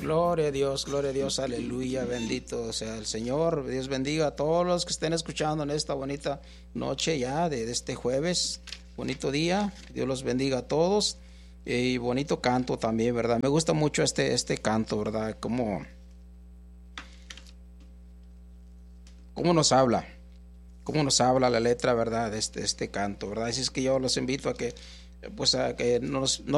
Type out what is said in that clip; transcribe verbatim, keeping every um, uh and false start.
Gloria a Dios, gloria a Dios, aleluya, bendito sea el Señor. Dios bendiga a todos los que estén escuchando en esta bonita noche ya de, de este jueves, bonito día. Dios los bendiga a todos y bonito canto también, ¿verdad? Me gusta mucho este, este canto, ¿verdad? Cómo, cómo nos habla, cómo nos habla la letra, ¿verdad? De este, este canto, ¿verdad? Así es que yo los invito a que, pues, a que nos, no